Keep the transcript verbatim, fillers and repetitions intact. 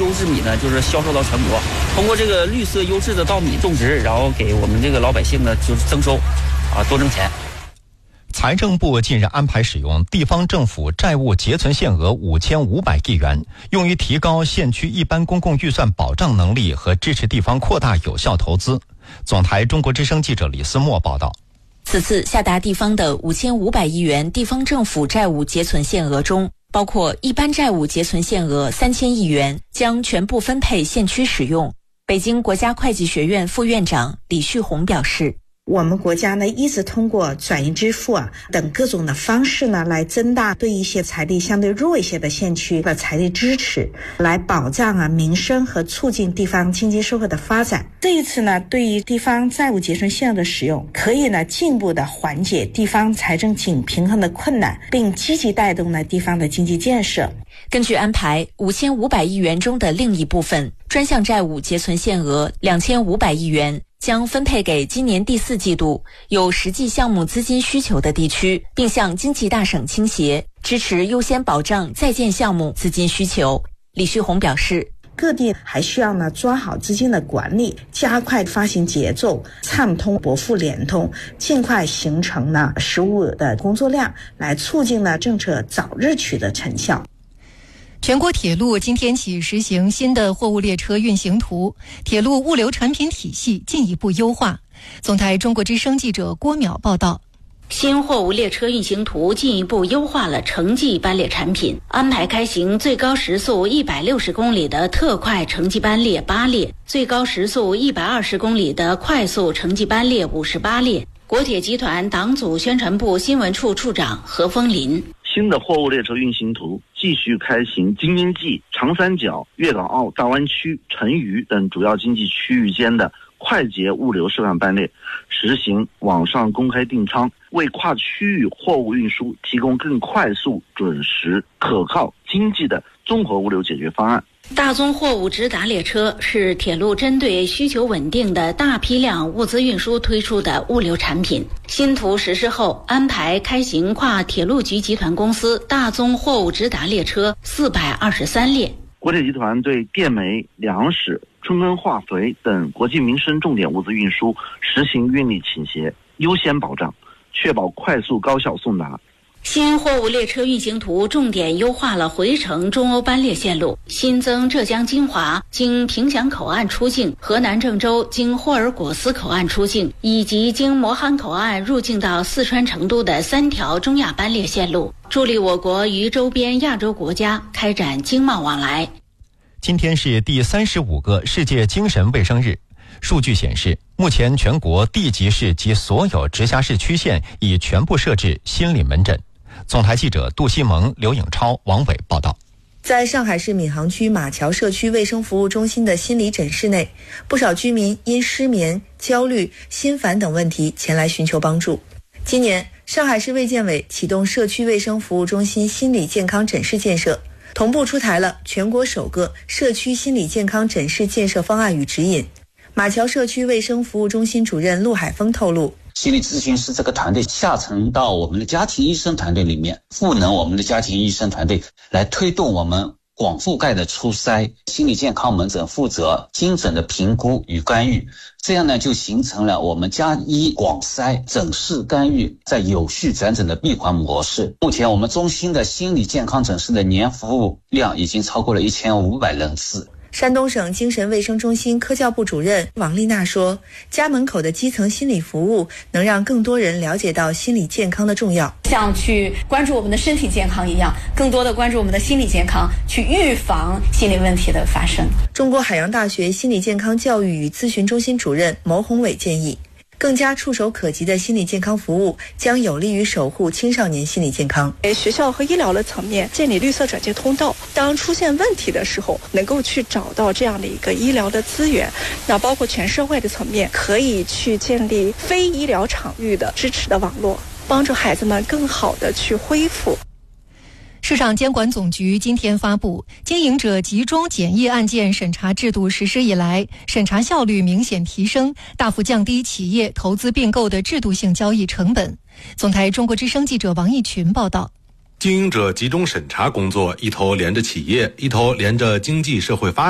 优质米呢，就是销售到全国。通过这个绿色优质的稻米种植，然后给我们这个老百姓呢，就是增收，啊，多挣钱。 财政部近日安排使用地方政府债务结存限额五千五百亿元，用于提高县区一般公共预算保障能力和支持地方扩大有效投资。总台中国之声记者李思墨报道。 此次下达地方的五千五百亿元地方政府债务结存限额中，包括一般债务结存限额三千亿元，将全部分配县区使用。北京国家会计学院副院长李旭红表示， 我们国家呢一直通过转移支付啊等各种的方式呢，来增大对一些财力相对弱一些的县区的财力支持，来保障啊民生和促进地方经济社会的发展。这一次呢，对于地方债务结存限额的使用，可以呢进一步的缓解地方财政紧平衡的困难，并积极带动呢地方的经济建设。 根据安排，五千五百亿元中的另一部分专项债务结存限额两千五百亿元。将分配给今年第四季度有实际项目资金需求的地区，并向经济大省倾斜，支持优先保障在建项目资金需求。李旭红表示， 各地还需要呢抓好资金的管理，加快发行节奏，畅通拨付联通，尽快形成呢实务的工作量，来促进呢政策早日取得成效。 全国铁路今天起实行新的货物列车运行图，铁路物流产品体系进一步优化。总台中国之声记者郭淼报道。 新货物列车运行图进一步优化了城际班列产品，安排开行最高时速一百六十公里的特快城际班列八列，最高时速一百二十公里的快速城际班列五十八列。国铁集团党组宣传部新闻处处长何风林。 新的货物列车运行图继续开行京津冀、长三角、粤港澳大湾区、成渝等主要经济区域间的快捷物流示范班列，实行网上公开订舱，为跨区域货物运输提供更快速、准时、可靠、经济的综合物流解决方案。 大宗货物直达列车是铁路针对需求稳定的大批量物资运输推出的物流产品。新图实施后，安排开行跨铁路局集团公司大宗货物直达列车四百二十三列。 国铁集团对电煤、粮食、春耕化肥等国计民生重点物资运输实行运力倾斜，优先保障，确保快速高效送达。 新货物列车运行图重点优化了回程中欧班列线路，新增浙江金华经凭祥口岸出境，河南郑州经霍尔果斯口岸出境，以及经磨憨口岸入境到四川成都的三条中亚班列线路，助力我国与周边亚洲国家开展经贸往来。 今天是第三十五个世界精神卫生日。数据显示，目前全国地级市及所有直辖市区县已全部设置心理门诊。总台记者杜西蒙、刘颖超、王伟报道。 在上海市闵行区马桥社区卫生服务中心的心理诊室内，不少居民因失眠、焦虑、心烦等问题前来寻求帮助。今年，上海市卫健委启动社区卫生服务中心心理健康诊室建设，同步出台了全国首个社区心理健康诊室建设方案与指引。马桥社区卫生服务中心主任陆海峰透露， 心理咨询师这个团队下沉到我们的家庭医生团队里面，赋能我们的家庭医生团队来推动我们广覆盖的初筛。心理健康门诊负责精准的评估与干预，这样呢就形成了我们家医广筛诊室干预在有序转诊的闭环模式。目前我们中心的心理健康诊室的年服务量已经超过了一千五百人次。 山东省精神卫生中心科教部主任王丽娜说，家门口的基层心理服务能让更多人了解到心理健康的重要， 像去关注我们的身体健康一样，更多的关注我们的心理健康，去预防心理问题的发生。 中国海洋大学心理健康教育与咨询中心主任牟宏伟建议，更加触手可及的心理健康服务将有利于守护青少年心理健康。 学校和医疗的层面建立绿色转介通道，当出现问题的时候能够去找到这样的一个医疗的资源。那包括全社会的层面，可以去建立非医疗场域的支持的网络，帮助孩子们更好的去恢复。 市场监管总局今天发布，经营者集中检疫案件审查制度实施以来，审查效率明显提升，大幅降低企业投资并购的制度性交易成本。总台中国之声记者王义群报道。 经营者集中审查工作一头连着企业，一头连着经济社会发展。